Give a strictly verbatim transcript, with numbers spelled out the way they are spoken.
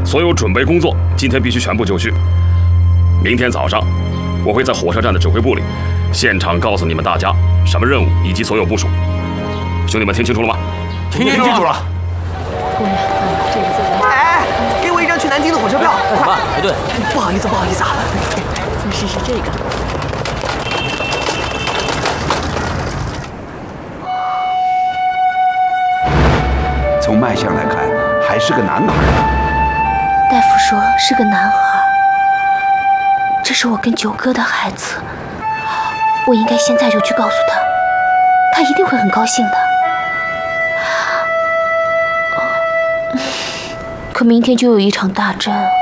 所有准备工作今天必须全部就绪。明天早上，我会在火车站的指挥部里现场告诉你们大家什么任务以及所有部署。兄弟们听清楚了吗？ 听清楚了。 姑娘，这个坐在…… 哎，给我一张去南京的火车票，快！ 排队。 不好意思，不好意思啊。 你试试这个。 从脉象来看，还是个男孩。 大夫说是个男孩，这是我跟九哥的孩子，我应该现在就去告诉他，他一定会很高兴的。可明天就有一场大战。